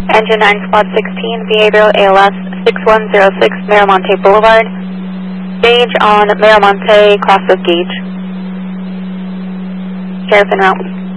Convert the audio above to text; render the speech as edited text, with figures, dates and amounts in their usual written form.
Engine 9 Squad 16, Behavioral ALS 6106 Miramonte Boulevard. Gauge on Miramonte, cross of gauge. Sheriff en route.